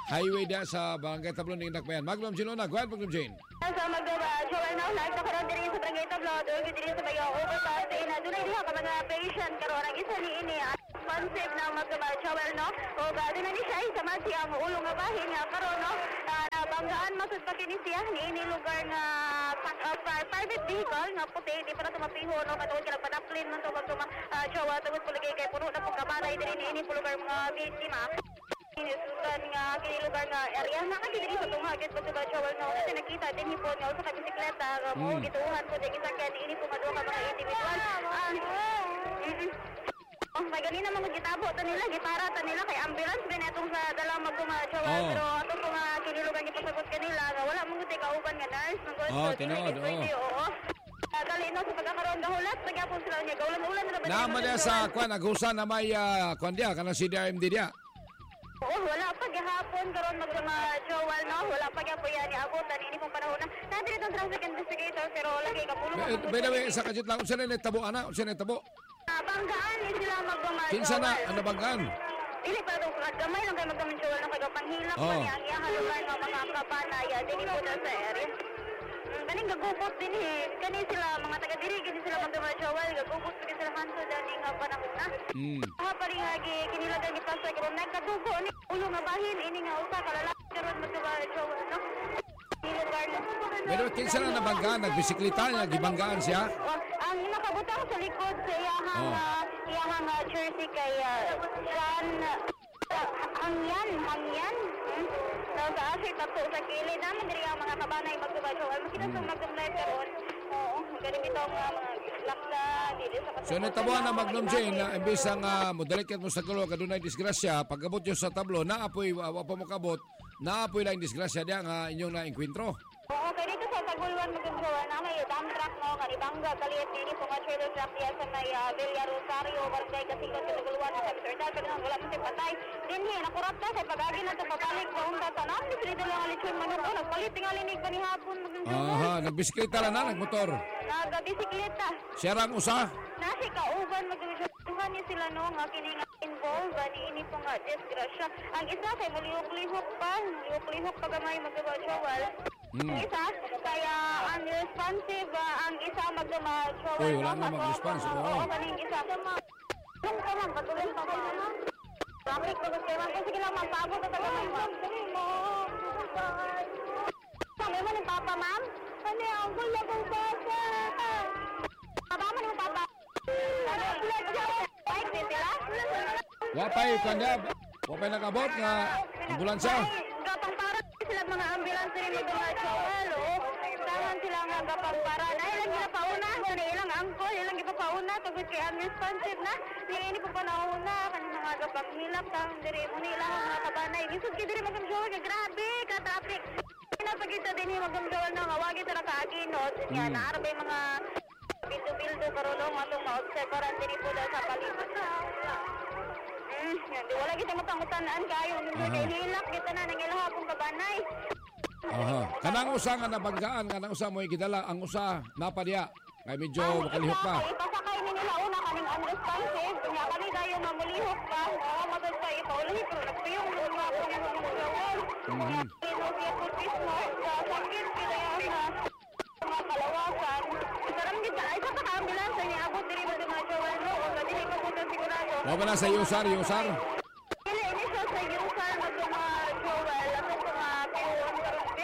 highway dia sa Barangay Tablon ng Dakbayan. Maglom Jane una. Go ahead, Maglom Jane. Sa Joel na nagkakaroon din sa Barangay Tablon, doon din sa Bayo overpass. Doon ay diha ka mga patient karon ang isa ni ini responsive na Joel no. O doon na ni siya sa mati ang ulo nga bahin nga karon no. Banggaan masud pa kini siya ni ini lugar nga private vehicle nga puti di para tumapiho no katungod kay padaplin man to magtuma Joel tungod pulagay kay puno na pagkabalay din ini lugar mga biktima. Isutan nga kini lugar nga area na kini sa tungagit ko sa Joel no kasi nakita din hipon nga usa ka bisikleta mo gituhan ko din sakyan ini po madua ka mga individual. May ganina mga gitabo ta nila, gitara ta nila kay ambulance din atong sa dalang magdumadyo pero ato po nga kinilugan ni pasagot kanila nga wala mong guti kauban nga nurse ng gospel tinood kalino sa pagkakaroon gahulat nagyapon sila niya gaulan-ulan na ba naman dia sa kwan agusan na may kwan dia kanang CDRMD dia. Wala pa gihapon karon magdumadjowal no wala pa gyapon yan abutan ini pong panahon na natin itong traffic investigator pero lagi ka pulo by the way sa kajut lang unsa na tabo ana unsa na tabo banggaan ni sila magdumadjowal kinsa na ano banggaan dili pa daw gamay lang kay magdumadjowal no kay panghilak pa niya ang iyang halugan nga mga kapanaya dili po na sa area kaning gagubot din kani sila mga taga diri kini sila magdumadjowal gagubot kini sila hanto dani nga panahon na pa rin kinilagan ni Pastor karon nagkadugo ni ulo nga bahin ini nga usa ka lalaki karon magdumadjowal no pero kinsa na nabanggaan nagbisikleta niya gibanggaan siya ang nakabutang sa likod sa iyahang jersey kay John hangyan sa asay tato sa kilid naman diri ang mga kabanay magdumadjowal makita sa magdumlive karon galing itong mga laksa dili sa so natabuan na Magnum Jane na imbis ang modalikat mo sa gulo kadunay disgrasya pagabot yo sa tablo naapoy wa pa mo kabot naapoy lang disgrasya dia nga inyong na-enkwentro. Okay, dito sa Tagulwan magdumjowa na may dump truck no kanibangga kaliit dini po nga trailer truck diya sa may Villa Rosario barangay Kasingot sa Tagulwan sa Serdal pero wala man tay patay dinhi nakurap ta sa pagagi na to pabalik sa unda ta na dito lang ang lechon manok nagpalit tingali ni panihapon magdumjowa nagbisikleta lang na nagmotor nagbisikleta siya rang usa nasi kauban magdumjowa ni sila no nga kini nga involved ani ini po nga disgrasya ang isa kay mulihok-lihok pa gamay magdumjowa isa, kaya unresponsive ang isa magdumadjowal. Uy, wala na mag-response. Oo, kaning isa. Yung ka man, patuloy pa ba? Traffic, bagus kayo man. Sige lang, magpaabot na tayo. Sabi mo ni Papa, ma'am? Ano yung gulo kong bata? Papa mo ni Papa? Bike din sila? Wapay nakabot nga ambulansya. Gapang para sila mga ambulance rin magdumadjowal. Taman sila nga gapang para. Ay, ilang ginapauna. Kani ilang angkol, ilang gipapauna. Tagod kay unresponsive na. Hindi po panahuna. Kanina nga gapang hilap. Tang diri mo nila mga kabanay. Gisod ki diri magdumjowa. Grabe ka traffic. Pinapagita din yung magdumjowa na ngawagi sa nakaaginot. Yan, naarabay mga bildo-bildo karulong atong ma-observaran din po sa palibot. Di wala kita matangutanan kayo. Kay hilak kita na nang ilahapong kabanay. Kanang usa nga nabanggaan kanang usa mo gidala ang usa napadiya kay medyo makalihok pa. Ipasakay ni nila una kaning unresponsive kanya kani dayo mamulihok pa magod pa ipauli pero nagpiyong mga pangawal. Siya po pismo sa sakit kaya mga kalawasan. Karam kita ay sa ambulance niya abot diri mo mga jawal no o dili ko po sigurado. O ba na sa Yusar? Dili ini sa Yusar magdumajowal ato mga piyon karon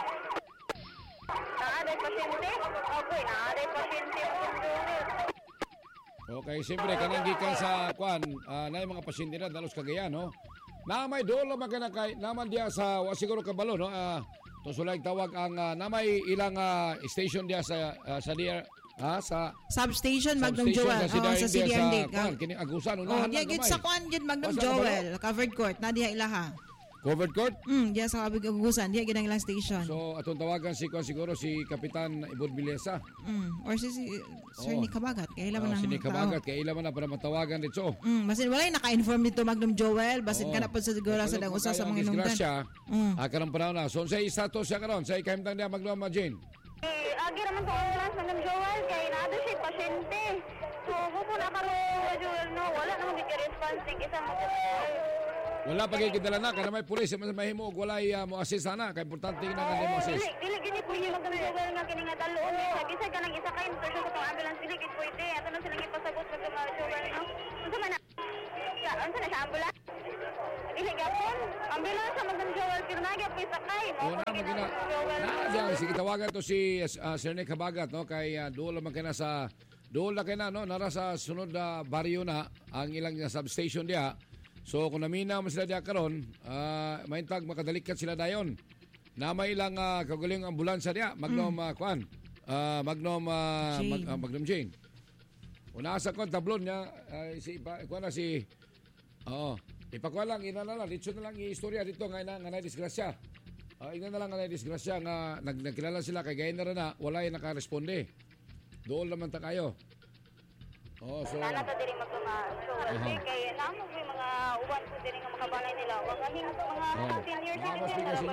naaday pasyente? Okay, naaday pasyente po doon. Okay, siyempre, kanang gikan sa kwan, na yung mga pasyente na, dalos Cagayan, no? Namay doon lang magkanakay, naman diya sa, siguro kabalo, no? Tusulay tawag ang, namay ilang station diya sa DR, sa substation Magnum Joel sa CDMD. Kini agusan, unahan lang gamay. Sa kwan yun, Magnum Joel, covered court, na diya ilaha. Covered court? Diya sa agusan, diya ginang ilang station. So, atong tawagan siguro si Kapitan Ibon Vilesa. Or si Sir Nikabagat. Kaya ilaman si Nikabagat, kaya ilaman na para matawagan dito. Basin walay naka-inform dito Magnum Joel. Basin ka na po sa siguro sa usa sa mga inungdan. Karang panahon na. So, sa status siya karon sa ikahimtang niya Magnum Jane. Agi naman sa ambulance Magnum Joel, kaya naado siya pasyente. So, kung na karoon, Joel, no, wala naman di ka response ng isang Wala pa kay kidala na kana may pulis sa mahimo og walay mo assist sana kay importante na kanimo mo assist. Dili gini po yung magdumdugan nga kini nga dalo ni bisag ka nang isa ka intro sa tong ambulance dili gid pwede ato na silang ipasabot sa mga sugar no. Unsa man na? Unsa na sa ambulance? Dili gapon ambulance sa magdumdugan pirnagya po sakay mo. Una magina. Na sige tawagan to si Sir Nick Habagat no kay duol man kana sa duol na kana no nara sa sunod na baryo na ang ilang substation dia. So kung naminaw mo sila diya karon, maintag makadalikat sila dayon. Na may ilang kagaling ambulansya diya, Magnum Magnum Jane. Una sa kon tablon niya ipakuha lang ina na lang dito na lang istorya dito nga na disgrasya. Ina na lang nga disgrasya nga nagkilala sila kay gayon na rin na wala yung nakaresponde. Doon naman ta kayo. So nana ta diri kay namo may mga uwan ko diri nga makabalay nila wag kaming mga senior citizen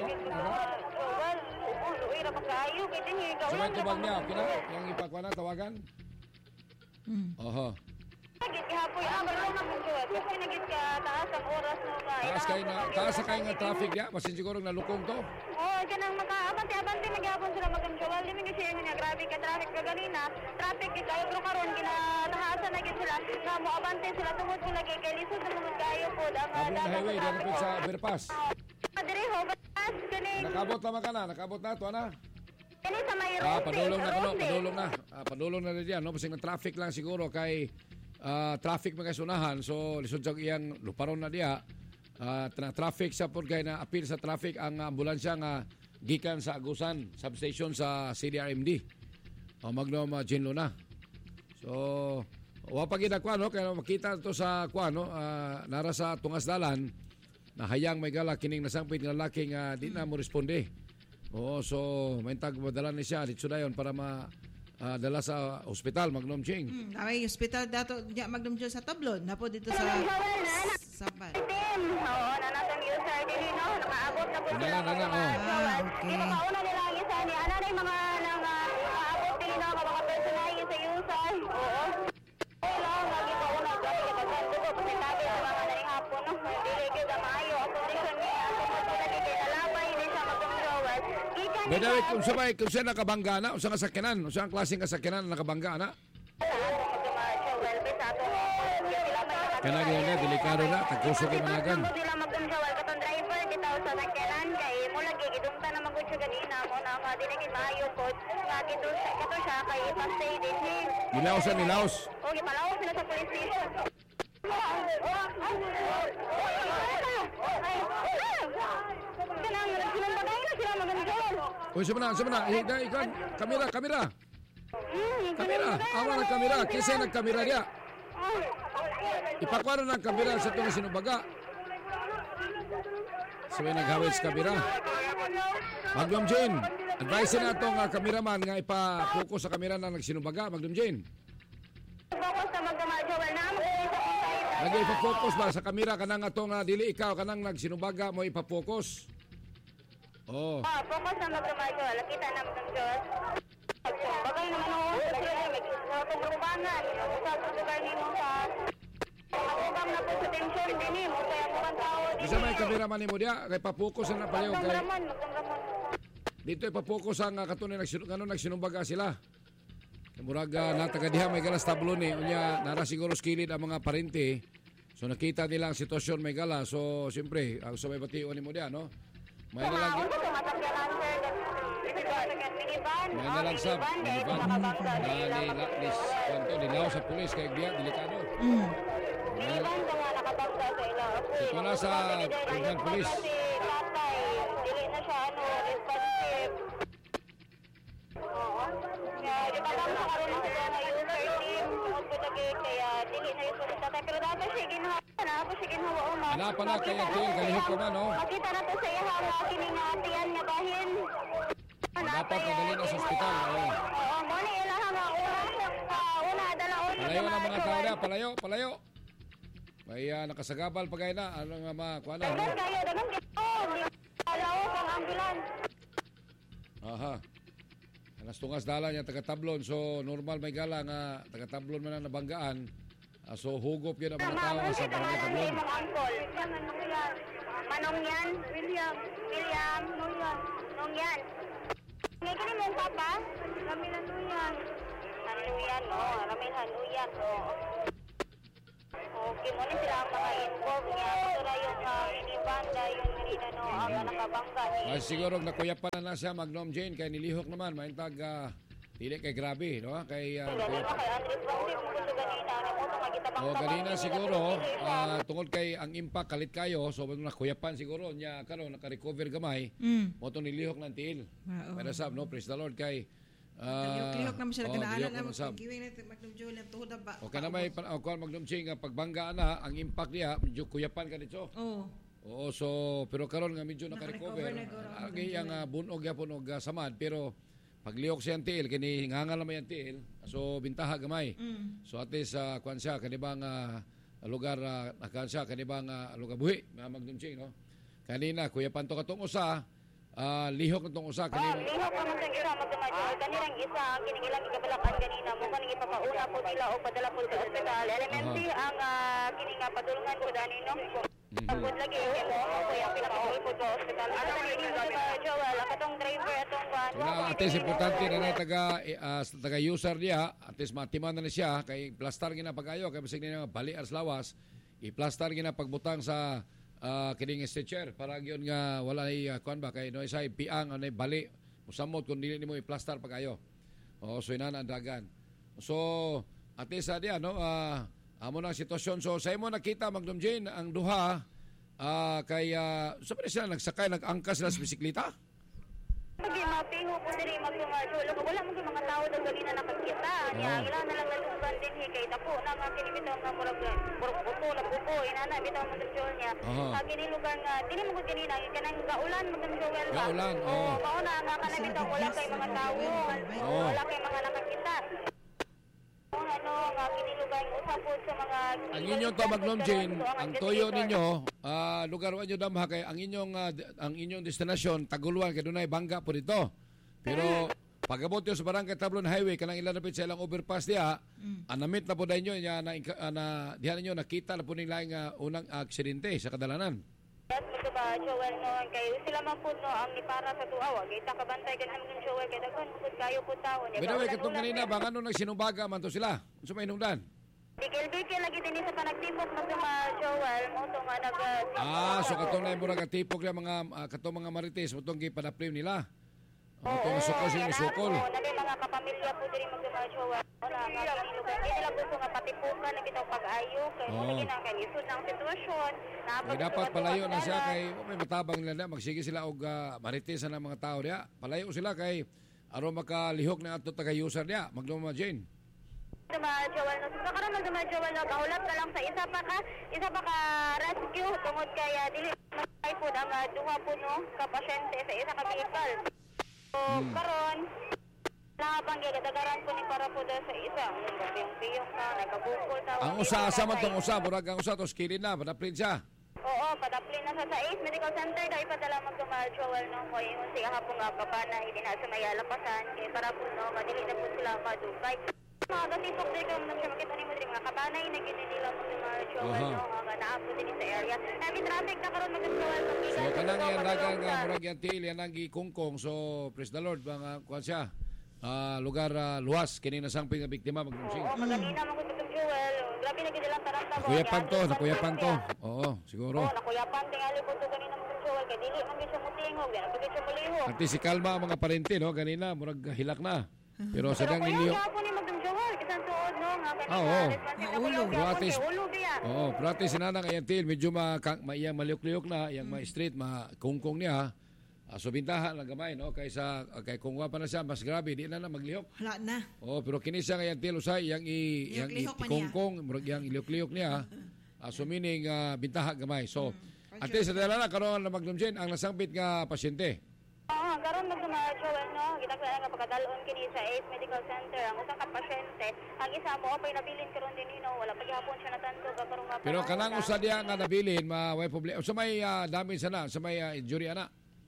uy ra pagkaayo kay dinhi so may tubag niya pina yang ipakwa na tawagan Git kapoy balong na mo kasi nagit ka taas ang oras no taas kay nga traffic ya basin siguro nalukong to kanang makaabante magyapon sila magamjawal dimi kasi nga grabe ka traffic kaganina traffic kayo pero karon ginatahasan na gid sila nga mo abante sila tungod ko lagi kay lisod na mga kayo po ang highway dito po sa overpass diri ho batas kini nakabot na to ana kini sa may padulong na diyan no basing na traffic lang siguro kay traffic mga sunahan so lisod sa iyang luparon na diya traffic sa purgay na appeal sa traffic ang ambulansya nga gikan sa Agusan substation sa CDRMD Magnum Jane Luna so wa pa ginakwa no kaya makita to sa kwa no nara sa tungas dalan na hayang may gala kining nasangpit nga lalaki nga di na mo responde so maintag madala ni siya dito dayon para dala sa ospital Magnum Ching. May ospital dato diya Magnum Ching sa Tablon napo dito sa Saban. Oo, nanatong user dili no, nakaabot na po sila. Okay. Mauna nila ang isa ni ana rin mga aabot din no, mga personal sa user. Oo. Hello, lagi pa una gabi ka pagkando ko kasi tabi sa mga naring hapon no. Dili gyud maayo ang condition niya. Ako mo to lagi kay alabay ni sa magkontrol. Bedawi kung sa nakabangga na, unsa nga sakyanan, unsa ang klaseng kasakyanan nakabangga na? Kana gyud delikado na tagkuso kay managan. Sila magkontrol katong driver bitaw sa sakyanan kay mo lagi gidungta na magkutsa ganina mo na nga dili kay maayo ko nga dito siya kay pastay din ni. Nilaos. Okay, palaos sila sa police station. Uy, sumana. Ikan, kamera. Awa ng kamera. Kisa nagkamera dia. Ipakwaro ng kamera sa itong sinubaga. Sabi naghawid sa kamera. Magnum Jane, advise na itong kameraman nga ipa-focus sa kamera na nagsinubaga. Magnum Jane. Focus na magkamadjawal na lagi ipa-focus ba sa kamera kanang atong dili ikaw kanang nagsinubaga mo ipa-focus. Focus na magkamadjawal. Kita na magkamadjawal. Bagay naman ako sa pagrubangan. Sa lugar nimo sa matubang na po sa tension din mo. Kaya mo ang tao din. Isa may kameraman ni mo diya kay pa-focus na palayo kay. Dito ipa-focus ang katunay nagsinubaga sila. Muraga natagadiha may galas tablo ni unya nara siguro skilid ang mga parente so nakita nila ang sitwasyon may gala so siyempre ang sabay bation ni mo diyan no may nalang sab nilaw sa pulis kay biya delikado ito na sa Tignan Pulis dili na siya responsive di ba lang nakaroon na sila na user team kaya dili na yung sulit tatay pero dapat siya ginhawa hanapan na kaya kalihok ka man no makita na to sa iya nga kining tiyan nga bahin dapat nadali na sa ospital mo ni ilaha nga una dalaon palayo na mga tao na palayo may nakasagabal pagay na ano nga makuha na dagan kayo dalaw ang ambulance Alas tungas dala niya taga-tablon so normal may gala nga taga-tablon man ang nabanggaan So hugop yun ang mga tao Ma'am, sa unsa barangay pangalan Tablon. ni imong uncle? Manong yan? William. William. Nungyan. Ngay kini mong papa? Ramil Hanuyan. Hanuyan, no? Ramil Hanuyan, no? Okay, muna sila ang mga involved niya. Pagkara yung inibanda, yung ganina, no? Ang nakabangga ni... Siguro nakuyapan na siya Magnom Jane kay nilihok naman maintag dili kay grabe no kay Ganina kay Andres Bangsi, kung gusto ganina, ano mo, magitabang-tabang. ganina siguro tungod kay ang impact kalit kayo so nakuyapan siguro niya karon naka-recover gamay mo to nilihok ng tiil. Para sab no praise the Lord kay Lihok naman siya kanaanan na sab. giwing natin Magnom Joel ang tuhod ba. O kana may Magnom Jane nga pagbangga na ang impact niya medyo kuyapan ka dito. Oo, so pero karon nga medyo naka-recover. Agi ang bunog gyapon og samad pero paglihok siya ang tiil kini ngangal naman yung tiil so bintaha gamay. So at least kuan siya kanibang lugar nakan siya kanibang lugar buhi Magnom Jane no. Kanina kuyapan to katong usa lihok nitong usa kanina. Lihok naman sa isa magdumadyo. Kanirang isa kining ilang gikabalakan ganina mo kaning ipapauna po nila o padala po sa ospital. Elementi ang kining padulungan ko dani no. Pagod lagi mo ko yung pinakaul po sa ospital. Ano ni mo ba Joel katong driver atong At least importante na taga user niya at least matiman na siya kay plastar gina pagayo kay bisig niya bali as lawas i-plastar gina pagbutang sa kining stretcher para gyon nga wala ay kuan ba kay no isay piang anay bali musamot kun dili nimo i-plastar pagayo. So ina ang dagan. So at least dia no amo na sitwasyon. So sa imo nakita Magnom Jane ang duha kay sa sila nagsakay nag-angkas sila sa bisikleta. Pagi mapiho po diri magdumadyo. Wala mo mga tao daw ganina nakakita. Nya ila na lang naluban din kay dako na nga kini bitaw nga murag upo na buko inana bitaw mo Joel niya. Kini lugar nga dili mo ganina kanang gaulan mo Joel ba. Gaulan, mao na nga kana bitaw wala kay mga tao. Wala kay mga nakakita. Ano nga kini lugar usa po sa mga ang inyong to Magnom Jane, ang toyo ninyo lugar wa nyo damha kay ang inyong destinasyon Taguluan kay dunay bangga po dito. Pero pagabot yo sa Barangay Tablon Highway kanang ilalapit sa ilang overpass diha, anamit na po dayon nyo na diha ninyo nakita na po nila nga unang aksidente sa kadalanan. Yes, ba Joel no kay sila man po no ang ipara sa tuawa kay takabantay kan naman Joel kay daghan pud kayo po tawo niya. Binawi katong kanina ba ngano nagsinubaga man to sila? Unsa may hinungdan? Bigil-bigil lagi din sa panagtipok mo sa Joel mo to nga nag so katong na murag tipok ya mga katong mga marites mo tong gipadaplim nila. Katong sukol sila sukol. Nabi mga kapamilya po diri mo sa Joel. Wala nga lugar di nila gusto nga patipukan na bitaw pag-ayo kay mo ginang isud ang sitwasyon. Dapat palayo na siya kay may matabang nila na magsige sila og marites na mga tao diha. Palayo sila kay aron makalihok na ato taga-user diha Magnom Jane. Joel no sa karon Joel no kaulat na lang sa isa pa ka rescue tungod kay dili may pud ang duha po no ka pasyente sa isa ka vehicle. So karon nabang gidagaran ko ni para po sa isa yung piyok na nagkabukol tawo. Ang usa asa man tong usa murag ang usa to skilin na padaplin siya. Oo, padaplin na sa Ace Medical Center dahil padala magdumal Joel no ko yung siya hapon nga kapana hindi na sa may alapasan kay para po no madili na po sila madugay. Mga katipok din ko nang siya makita ni mo din mga kabanay na ginila mo sa Joel no nga naapo din sa area. Heavy traffic na karon mag Joel so kanang yan dagan nga murag yan til yan ang gikungkong so praise the Lord mga kuan siya. Lugar luwas kini nasangping nga biktima magdungsing. Oo, maganina man ko Joel. Grabe na gid lang taranta mo. Nakuyapan to. Oo, siguro. Oo, nakuyapan tingali po to ganina mo Joel kay dili man siya mutingog, dili man siya mulihok. At si kalma ang mga parente no kanina murag hilak na. Pero sadang niliyo. Pratis sinanang ayan til medyo maiyang maliok-liok na, iyang ma-straight, makungkong niya. So bintahan lang gamay no kaysa kay kung wa pa na siya mas grabe di na maglihok. Wala na. Pero kini siya ayan til usay iyang ikungkong, murag iyang iliok-liok niya. So meaning bintaha gamay. So at least sa dala karon na Magnom Jane ang nasangpit nga pasyente. Oo, karon magduma Joel no, kita nga pagkadalon kini sa Ace Medical Center ang usa ka pasyente, ang isa mo pay nabilin karon din wala pa gihapon siya natanto karon nga. Pero kanang usa diya nga nabilin way problema. Sa may damage sana, sa may injury ana.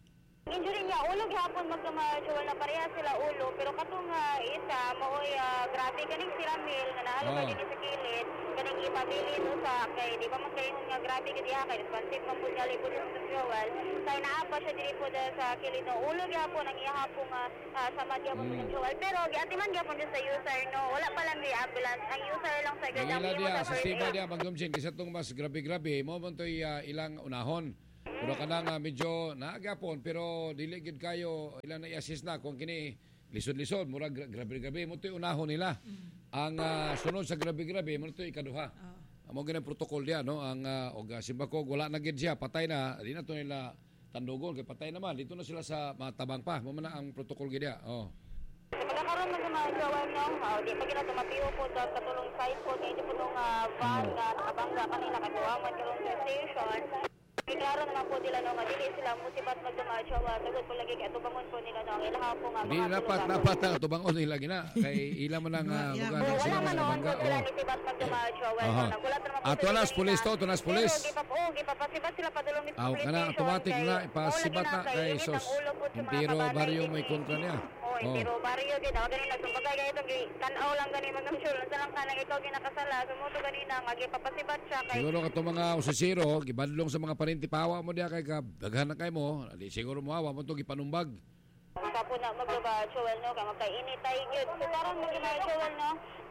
Injury niya, ulo gihapon magkama-Joel na pareha sila ulo, pero katong isa, maoy grabe kaning si Ramil, nga nahalong sa kilid, kaning ipabilin usa, kay di ba man kayo nga grabe ka diha, kay responsive man po niya lipo sa Joel, kay naapa siya diri po sa kilid, no, ulo gihapon, ang ihapong sama gihapon sa Joel, pero giatiman gihapon sa user, no, wala pa lang di ambulance, ang user lang sa gandang Ila dia, sa siba dia, magdumsin, kasi itong mas grabe-grabe, mo man to'y ilang unahon. Pero kanang medyo naagapon pero dili gid kayo ilang na i-assist na kung kini lisod-lisod mura grabe-grabe mo to'y unahon nila. Ang sunod sa grabe-grabe mo to'y ikaduha. Amo gyud ang protocol dia no ang og simbako wala na gid siya patay na di na to nila tandugon kay patay naman dito na sila sa matabang pa mo man ang protocol gid dia. Pagkakaroon na sa mga gawan nyo, di pa ginatumapiho po sa katulong site po, dito po itong van na nakabangga kanila katuwaman karong sa station. Klaro naman po nila no, dili sila musibat magdumadyo, tagod po lagi kay tubangon po nila no, ang ilaha po nga. Di dapat na tubangon nila gina kay ila man ang lugar ng sila sa bangga. Sila nitibat magdumadyo, nagulat naman po. Tunas pulis to, tunas pulis. Gipapasibat sila padulong nito. Kana automatic na ipasibat na kay sos. Intiro baryo may kontra niya. Pero baryo gid ako ganun nagtumbagay kay itong tan-aw lang gani man sure sa lang kanang ikaw ginakasala sumuto ganina magipapasibat siya kay siguro kato mga usisiro gibadlong sa mga parinti pawa mo diya kay daghan na kay mo di siguro moawa mo to gipanumbag sa po na magba Joel no kay magkainitay gyud so karon mo gina Joel no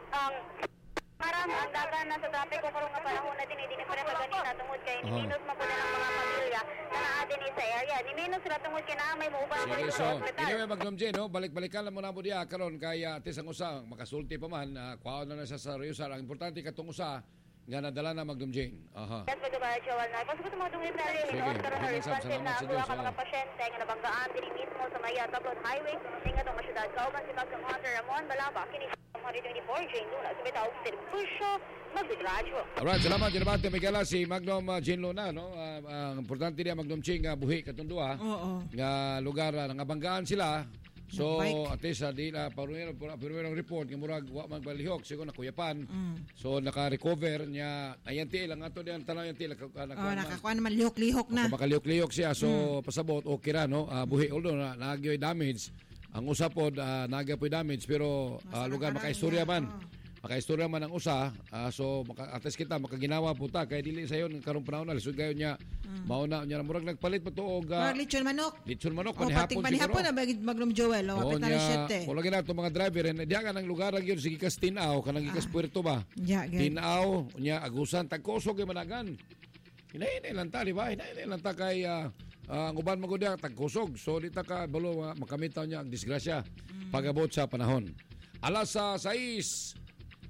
parang ang dagan na sa trapiko karong nga panahon na dinhi pa rin ganina tungod kay minus man po ng mga pamilya na naa dinhi sa area ni minus sila tungod kay naa may muuban po sige, sa hospital. Anyway, magdumje no balik-balikan lang mo na mo diya karon kay atis ang usa makasulti pa man kuhaon na sa Rizal ang importante katong usa nga nadala na magdumje. Yes, magba Joel na pasok mo tong detalye ni Oscar na responsive na ang mga pasyente nga nabanggaan dinhi mismo sa Maya Tablot Highway ning atong syudad kauban si Dr. Hunter Ramon Balaba kini 124 Jane Luna sa bitaw Puso magdradyo. Alright, salamat Jenabate Miguela si Magnum Jane Luna no. Ang importante dia Magnum Ching buhi katong duha. Nga lugar nangabanggaan sila. So at least di na pero report nga murag wa man balihok siguro nakuyapan. So naka-recover niya ayan ti lang ato diyan tanaw yan ti nakakuha naman lihok-lihok na. Makalihok-lihok siya so pasabot okay ra no. Buhi although naagyoy damage. Ang usa pod nagapoy damage pero lugar makaistorya man. Makaistorya man ang usa so ates kita makaginawa po ta kay dili sayon karong panahon na lisod gayon niya mauna niya murag nagpalit pa to og lechon manok panihapon panihapon na Magnum Joel wapit na 7 wala gina to mga driver diya kanang lugar gyud sige kas Tinaw kanang gikas Puerto ba Tinaw nya agusan tagkoso kay managan hinay lang ta di ba hinay lang ta kay ang uban mo gud tagkusog so dita ka balo makamitaw niya ang disgrasya pagabot sa panahon alas 6:46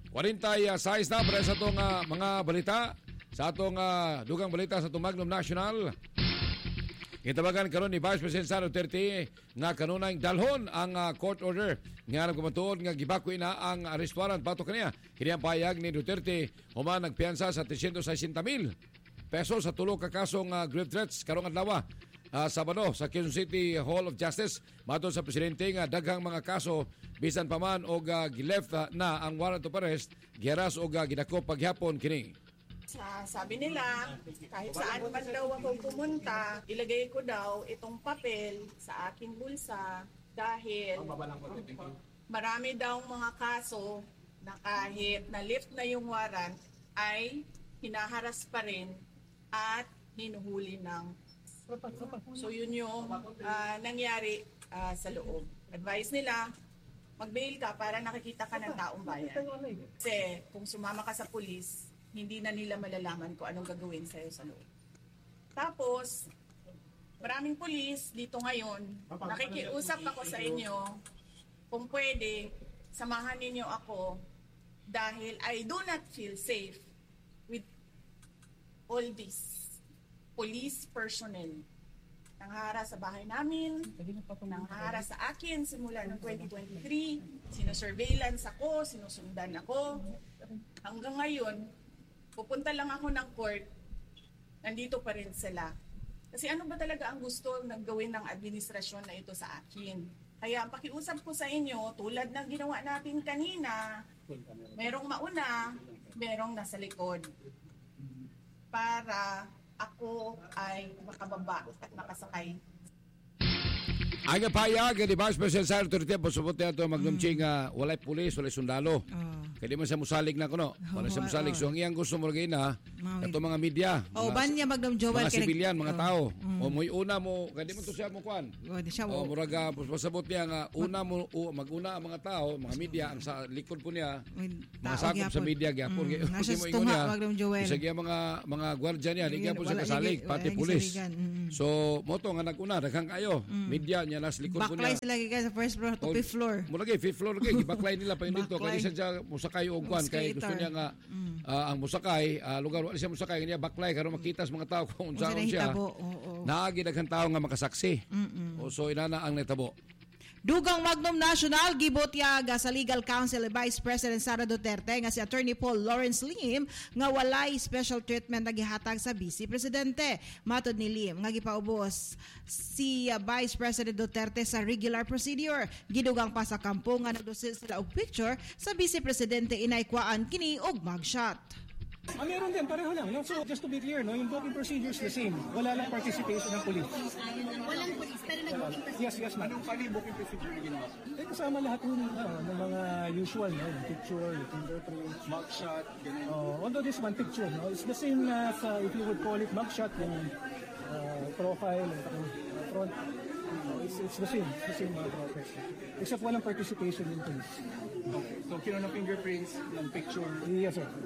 na para sa itong mga balita sa itong dugang balita sa itong Magnum National. Kitabagan karon ni Vice President Sara Duterte nga kanunay dalhon ang court order nga nagkumatuod nga gibako na ang arrest warrant batok kaniya. Kini ang payag ni Duterte human nagpiyansa sa 360,000 pesos sa tulo ka kasong grave threats karong adlaw. Sabado sa Quezon City Hall of Justice matod sa presidente nga daghang mga kaso bisan pa man og gileft na ang warrant of arrest giharas og gidakop paghapon kini. Sabi nila kahit saan man daw ako pumunta ilagay ko daw itong papel sa aking bulsa dahil marami daw mga kaso na kahit na lift na yung warrant ay hinaharas pa rin at hinuhuli ng so yun yung nangyari sa loob. Advice nila, mag-bail ka para nakikita ka ng taong bayan. Kasi kung sumama ka sa pulis, hindi na nila malalaman kung anong gagawin sa'yo sa loob. Tapos, maraming pulis dito ngayon, nakikiusap ako sa inyo, kung pwede, samahan ninyo ako dahil I do not feel safe with all this police personnel. Nanghara sa bahay namin, nanghara sa akin simula ng 2023, sinusurveillance ako, sinusundan ako. Hanggang ngayon, pupunta lang ako ng court, nandito pa rin sila. Kasi ano ba talaga ang gusto ng gawin ng administrasyon na ito sa akin? Kaya pakiusap ko sa inyo, tulad ng ginawa natin kanina, merong mauna, merong nasa likod. Para ako ay makababa at makasakay. Ang payag ni Vice President Sara Duterte pasupot niya ito magnumching walay pulis, walay sundalo. Kaya di man siya musalig na kuno. Wala siya musalig. So ang iyang gusto mo rin ito mga media. Ban niya Magnum Joel. Mga sibilyan, mga tao. O mo'y una mo, kaya di mo ito siya mo kuhan. O muraga, pasabot niya nga, mag-una ang mga tao, mga media, ang sa likod po niya, mga sakop sa media, gyapon. Nasa stunga, Magnum Joel. Isa mga gwardya niya, di gyapon siya kasalig, pati pulis. So, moto nga nag-una, daghang kayo. Media niya, nasa likod po niya. Backline sila kaya sa first floor to fifth floor. Muragay, fifth floor lagi. Backline nila pa yun dito. Kaya isa siya musakay o kwan. Kaya gusto niya nga, ang musakay, lugar wala siya musakay, kanya backline, karon makita sa mga tao kung saan siya. Naagi daghang tao nga makasaksi. So, inana ang netabo. Dugang Magnum National gibotyaga sa Legal Counsel Vice President Sara Duterte nga si Attorney Paul Lawrence Lim nga walay special treatment na gihatag sa Vice Presidente. Matod ni Lim nga gipaubos si Vice President Duterte sa regular procedure. Gidugang pa sa kampo nga nagdusil sila og picture sa Vice Presidente inaykwaan kini og mugshot. Meron din, pareho lang. No? So, just to be clear, no, yung booking procedure is the same. Wala lang participation ng police. Walang police, pero nag-booking procedure. Yes, ma'am. Anong pali booking procedure na ginawa? Kasama lahat ng mga usual, no? Yung picture, yung fingerprint, mugshot, ganyan. Although this one picture, no, it's the same as, if you would call it mugshot, yung profile, yung front. It's the same process. Except walang participation in police. Okay. So, kinuha ng fingerprints, ng picture? Yes, sir.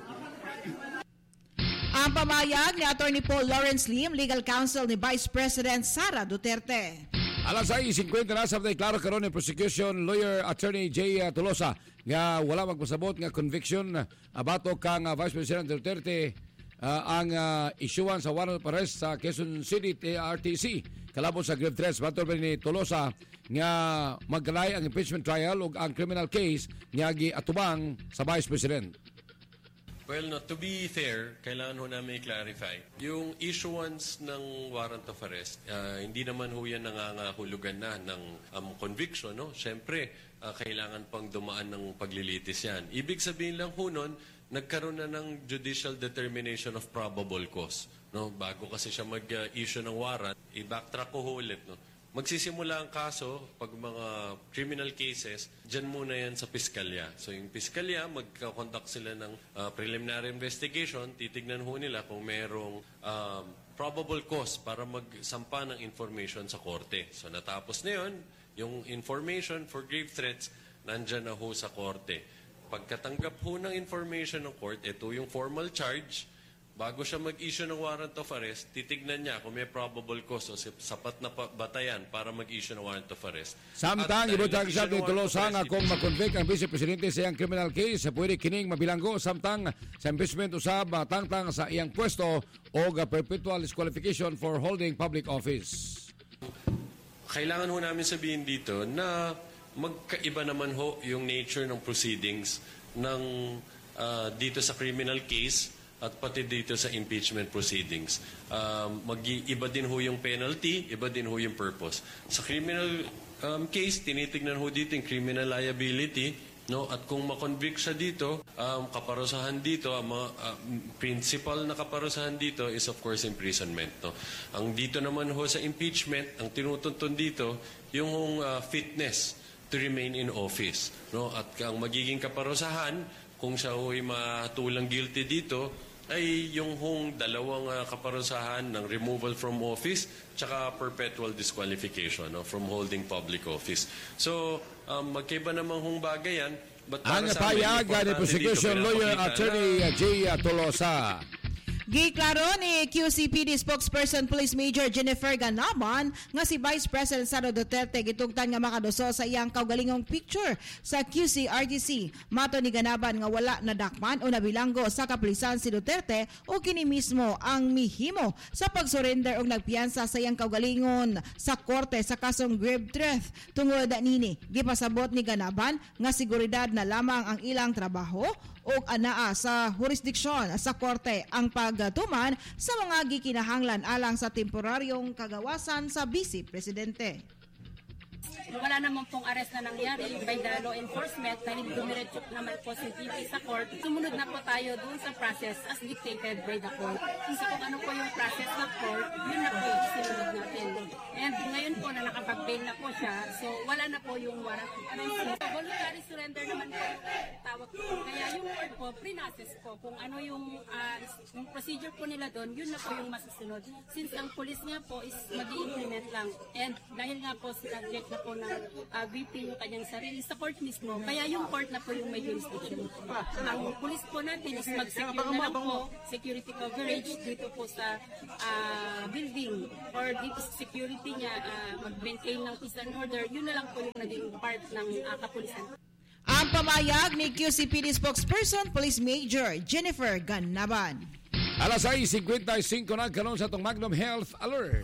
Ang pamayag ni Attorney Paul Lawrence Lim, Legal Counsel ni Vice President Sara Duterte. Alas 6:50 na sa klaro karon ni prosecution lawyer Attorney J. Tolosa nga wala magpasabot nga conviction abato kang Vice President Duterte ang issuance sa warrant of arrest sa Quezon City RTC kalabot sa grave threats. Bato ni Tolosa nga magkalay ang impeachment trial ug ang criminal case nga giatubang sa Vice President. Well, no, to be fair, kailangan ho namin i-clarify. Yung issuance ng warrant of arrest, hindi naman ho yan nangangahulugan na ng conviction. No? Siyempre, kailangan pang dumaan ng paglilitis yan. Ibig sabihin lang ho nun, nagkaroon na ng judicial determination of probable cause. No? Bago kasi siya mag-issue ng warrant, i-backtrack ko ho ulit. No? Magsisimula ang kaso, pag mga criminal cases, dyan muna yan sa piskalya. So yung piskalya, magkakonduct sila ng preliminary investigation, titignan ho nila kung merong probable cause para magsampa ng information sa korte. So natapos na yun, yung information for grave threats, nandyan na ho sa korte. Pagkatanggap ho ng information ng court, ito yung formal charge. Bago siya mag-issue ng warrant of arrest, titignan niya kung may probable cause o sapat na batayan para mag-issue ng warrant of arrest. Samtang ibutang siya ni Tolosa nga kung makonvict ang Vice Presidente sa iyang criminal case, pwede kining mabilanggo samtang sa impeachment usab tangtang sa iyang pwesto o perpetual disqualification for holding public office. Kailangan ho namin sabihin dito na magkaiba naman ho yung nature ng proceedings ng dito sa criminal case at pati dito sa impeachment proceedings. Mag-iba din ho yung penalty, iba din ho yung purpose. Sa criminal case, tinitignan ho dito yung criminal liability, no? At kung makonvict siya dito, kaparusahan dito, ang mga principal na kaparusahan dito is of course imprisonment. No? Ang dito naman ho sa impeachment, ang tinutuntun dito, yung fitness to remain in office. No? At ang magiging kaparusahan, kung siya ho'y matulang guilty dito, ay yung hong dalawang kaparusahan ng removal from office tsaka perpetual disqualification from holding public office. So, magkaiba namang hong bagay yan. Ang payag ni prosecution lawyer Attorney J. Tolosa. Giklaro ni QCPD spokesperson Police Major Jennifer Ganaban nga si Vice President Sara Duterte gitugtan nga makadoso sa iyang kaugalingong picture sa QC-RTC. Mato ni Ganaban nga wala nadakpan o nabilanggo sa kapulisan si Duterte o kini mismo ang mihimo sa pagsurrender og nagpiyansa sa iyang kaugalingon sa korte sa kasong grave theft. Tungod nini, gipasabot ni Ganaban nga seguridad na lamang ang ilang trabaho o anaa sa jurisdiksyon sa korte ang pagtuman sa mga gikinahanglan alang sa temporaryong kagawasan sa Vice Presidente. wala naman pong arrest na nangyari by the law enforcement dahil dumiretso naman po si VP sa court. Sumunod na po tayo dun sa process as dictated by the court. So kung ano po yung process ng court, yun na po yung sinunod natin. And ngayon po na nakapag-bail na po siya, so wala na po yung warrant. Voluntary surrender naman po tawag po. Kaya yung court po, pre-process po kung ano yung procedure po nila doon, yun na po yung masusunod. Since ang police nga po is mag-i-implement lang. And dahil nga po subject na po ng VP yung kanyang sarili sa court mismo, kaya yung court na po yung may jurisdiction. Ang police po natin is mag-secure na lang po security coverage dito po sa building or dito sa security niya, mag-maintain ng peace and order, yun na lang po yung naging part ng kapulisan. Ang pamayag ni QCPD spokesperson Police Major Jennifer Ganaban. Alas 6:55 na karon sa itong Magnum Health Alert.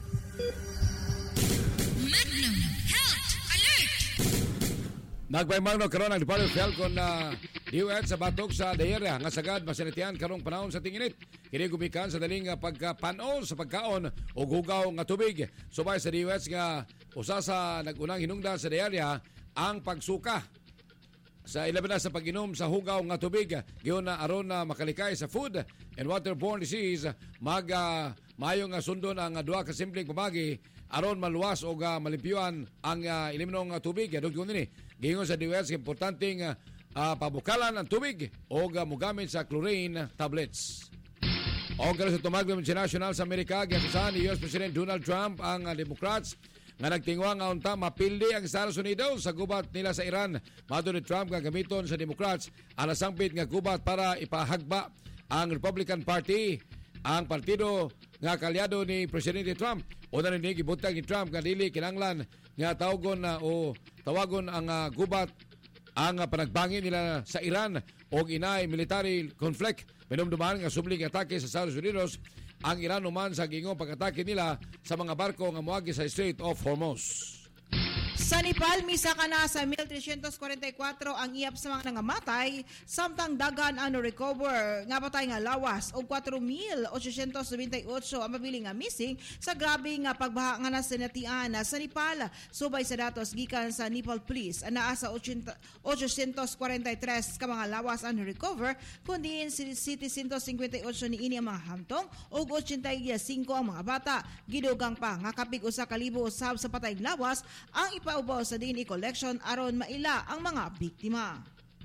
Magnum Health Alert! Nagpaymagno karon ang Department of Health kon DOH sa batok sa diarrhea nga sagad masinatian karong panahon sa tinginit. Kini gumikan sa daling pagkapanon sa pagkaon o hugaw nga tubig. Subay sa DOH nga usa sa nagunang hinungdan sa diarrhea ang pagsuka sa ilabi na sa pag-inom sa hugaw nga tubig giyon na aron na makalikay sa food and waterborne disease maayong sundon ang duha ka simpleng pamagi aron maluwas o malimpyuan ang ilimnong tubig dugtong nini giingon sa DOH importanteng pabukalan ang tubig o mogamit sa chlorine tablets. O sa tumaglam international sa Amerika giakusahan ni US President Donald Trump ang Democrats nga nagtingwa nga unta mapildi ang Estados Unidos sa gubat nila sa Iran. Mado ni Trump nga gamiton sa Democrats ang nasangpit nga gubat para ipahagba ang Republican Party, ang partido nga kalyado ni Presidente Trump. Una rin gibutang ni Trump nga dili kinanglan nga tawagon ang gubat ang panagbangin nila sa Iran o inay military conflict. Minumduman nga subling atake sa Estados Unidos ang Iran uman sa gingong pag-atake nila sa mga barko nga moagi sa Strait of Hormuz. Sa Nepal, misa ka na sa 1344 ang iyap sa mga nangamatay, samtang dagan ang recover nga patay nga lawas o 4,898 ang mabiling nga missing sa grabe nga pagbaha nga nasinatian sa Nepal. Subay sa datos gikan sa Nepal Police, naa sa 843 ka mga lawas ang recover, kundi 758 ni ini ang mga hamtong o 85 ang mga bata. Gidugang pa nga kapig usa ka libo usab sa patay lawas ang ipaubaw sa DNA collection aron maila ang mga biktima.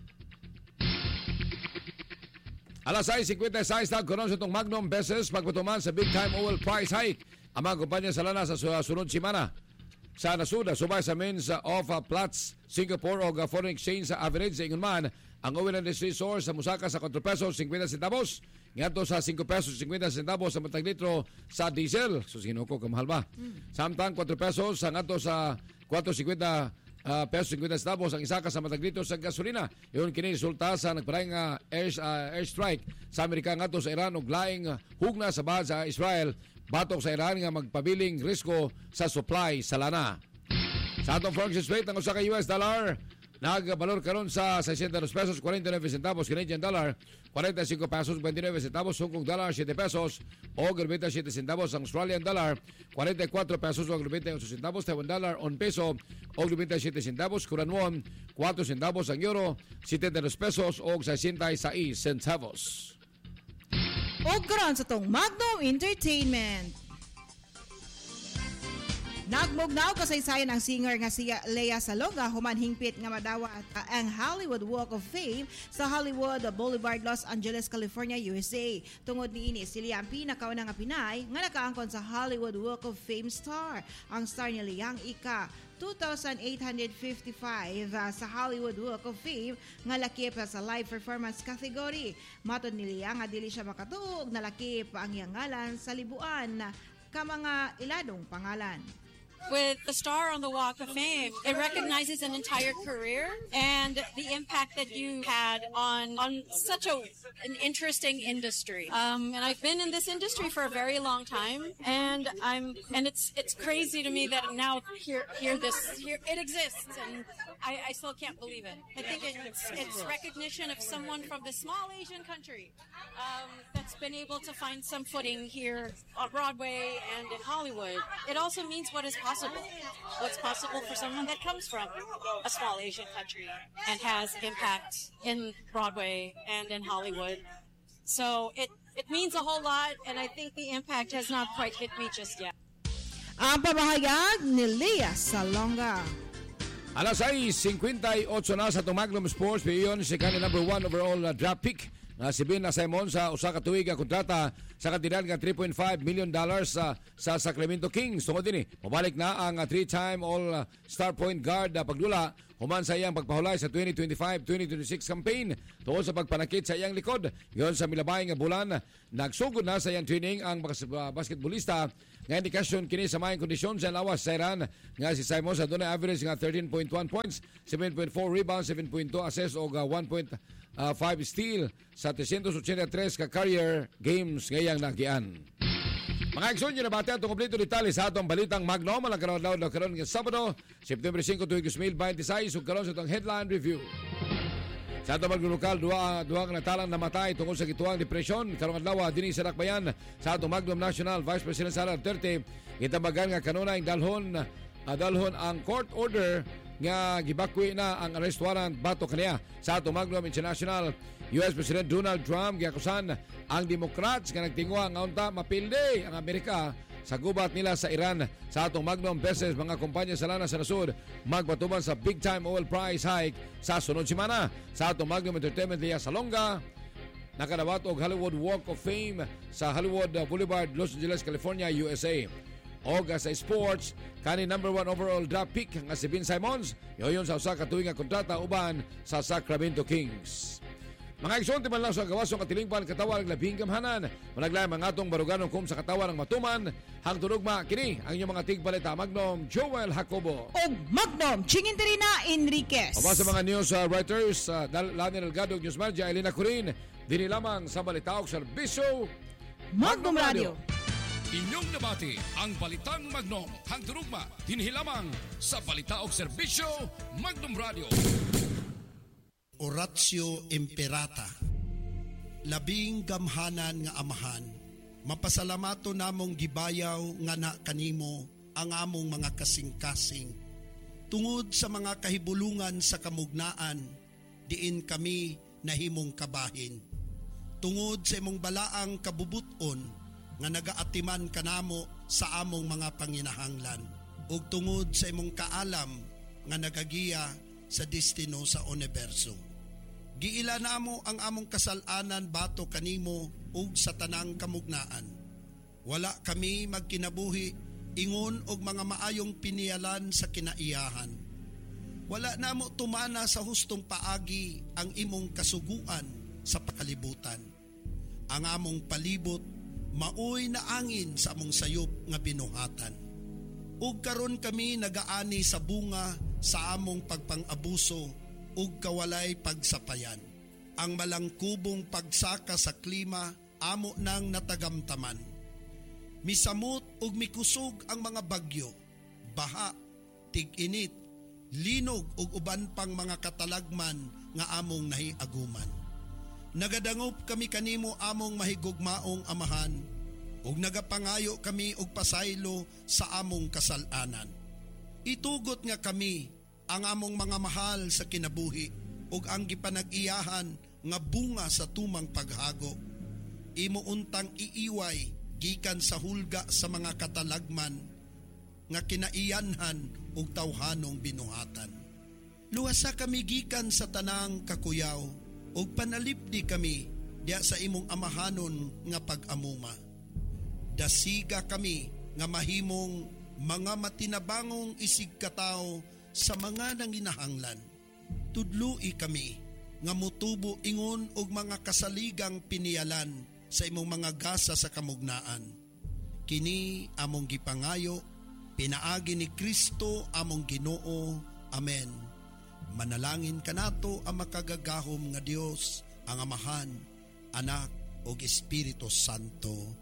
Alas 6:56 nagkaroon sa itong Magnum Beses pagpatuman sa big time oil price hike. Ang mga kumpanya sa lana sa sunod simana sa nasuda subay sa means of Platts Singapore o foreign exchange sa average sa ingon man ang oil industry source sa musaka sa 4 pesos 50 centavos ngadto sa 5 pesos 50 centavos sa matag litro sa diesel. So sinuko kamahal ba? Samtang 4 pesos sa ngadto sa 4.50 pesos 50 centavos ang isa ka sa matag litro sa gasolina. Iyon kini resulta sa nagparayng air strike sa Amerika ngadto sa Iran ug laing hugna sa bahad sa Israel batok sa Iran nga magpabiling risko sa supply sa lana. Sa atong foreign exchange rate ng usa ka US dollar nagbalor karon sa 600 pesos 49 centavos Canadian dollar, 45 pesos 29 centavos Hong Kong dollar, 7 pesos o 97 centavos ang Australian dollar, 44 pesos o 98 centavos Taiwan dollar, 1 peso o 97 centavos Korean won, 4 centavos ang euro, 72 pesos o 66 centavos. O karon sa tong Magnum Entertainment. Nagmugnaw kasaysayan ang singer nga si Lea Salonga human hingpit nga madawat ang Hollywood Walk of Fame sa Hollywood Boulevard, Los Angeles, California, USA. Tungod niini si Lea ang pinakauna nga Pinay nga nakaangkon sa Hollywood Walk of Fame star. Ang star ni Lea ang ika 2,855 sa Hollywood Walk of Fame nga lakip sa live performance category. Matod ni Lea nga dili siya makatuog na lakip ang iyang ngalan sa libuan ka mga iladong pangalan. With the star on the Walk of Fame, it recognizes an entire career and the impact that you had on such an interesting industry. And I've been in this industry for a very long time, and it's crazy to me that now here it exists, and I still can't believe it. I think it's recognition of someone from the small Asian country that's been able to find some footing here on Broadway and in Hollywood. It also means what is possible possible. What's possible for someone that comes from a small Asian country and has impact in Broadway and in Hollywood. So it means a whole lot, and I think the impact has not quite hit me just yet. Ang pamahayag ni Leah Salonga. Alas 6:58 na sa Magnum Sports. Piyon si kanil number 1 overall draft pick na si Ben Simon sa usa ka tuig nga kontrata sa kantidad nga $3.5 million sa Sacramento Kings. Tungod dinhi, mabalik na ang 3-time All-Star point guard pagdula human sa iyang pagpahulay sa 2025-2026 campaign tungod sa pagpanakit sa iyang likod. Yon sa milabay nga bulan, nagsugod na sa iyang training ang basketballista nga indikasyon kini sa maayong kondisyon sa lawas sa Iran nga si Simon sa dunay average nga 13.1 points, 7.4 rebounds, 7.2 assists o 1.5 steal sa 383 ka career games ngayang nagian. Mga aksyon nyo na bati at kompleto detalye sa atong balitang Magnum alang karon na karon ng Sabado, September 5, 2026 ug karon sa itong headline review. Sa atong maglulokal, duha natalang namatay tungkol sa gituang depresyon karong adlaw dinhi sa Dakbayan sa atong Magnum National Vice President Sara Duterte gitambagan nga kanunay dalhon ang court order nga gibakwi na ang arrest warrant batok kaniya sa atong Magnum International. US President Donald Trump giakusan ang Democrats nga nagtingwa nga unta mapilde ang Amerika sa gubat nila sa Iran. Sa atong Magnum Business, mga kumpanya sa lana sa nasud magpatuman sa big time oil price hike sa sunod semana. Sa atong Magnum Entertainment, Leah Salonga nakadawat og Hollywood Walk of Fame sa Hollywood Boulevard, Los Angeles, California, USA. Og sa sports, kani number 1 overall draft pick nga si Ben Simons yoyon sa usa ka tuig nga kontrata uban sa Sacramento Kings. Mga aksyon, timan lang sa gawasong katilingpan katawan ng labing gamhanan. Managlayan mga atong baruganong kum sa katawan ng matuman. Hang tunugma, kini ang inyong mga tigbalita. Magnum Joel Jacobo. O Magnum Chinginterina Enriquez. Aba sa mga news writers, Lani Delgado, News Manager, Elena Corin. Dini lamang sa Balitaok Serbisyo Magnum Radio. Inyong nabati ang Balitang Magnum. Hang tunugma, dinhi lamang sa Balitaok Serbisyo Magnum Radio. Oratio Imperata. Labing gamhanan nga amahan, mapasalamato namong gibayaw nga na kanimo ang among mga kasing-kasing. Tungod sa mga kahibulungan sa kamugnaan, diin kami nahimong kabahin. Tungod sa imong balaang kabubuton nga nagaatiman kanamo sa among mga panginahanglan, ug tungod sa imong kaalam nga nagagiya sa destino sa universo. Giila namo ang among kasalanan bato kanimo ug sa tanang kamugnaan. Wala kami magkinabuhi ingon og mga maayong pinialan sa kinaiyahan. Wala namo tumana sa hustong paagi ang imong kasuguan sa pakalibutan. Ang among palibot maoy na angin sa among sayop nga binuhatan. Ug karon kami nagaani sa bunga sa among pagpang-abuso ug kawalay pagsapayan. Ang malangkubong pagsaka sa klima amo nang natagamtaman. Misamot ug mikusog ang mga bagyo, baha, tig-init, linog ug uban pang mga katalagman nga among nahiaguman. Nagadangop kami kanimo among mahigugmaong amahan ug nagapangayo kami og pasaylo sa among kasalanan. Itugot nga kami ang among mga mahal sa kinabuhi ug ang gipanag-iyahan nga bunga sa tumang paghago. Imo untang iiway gikan sa hulga sa mga katalagman nga kinaiyanhan ug tawhanong binuhatan. Luwasa kami gikan sa tanang kakuyaw ug panalipdi kami diya sa imong amahanon nga pag-amuma. Dasiga kami nga mahimong mga matinabangong isig katao sa mga nanginahanglan. Tudloi kami nga mutubo ingon og mga kasaligang pinialan sa imong mga gasa sa kamugnaan. Kini among gipangayo, pinaagi ni Kristo among Ginoo. Amen. Manalangin kanato ang makagagahom nga Dios, ang Amahan, Anak ug Espiritu Santo.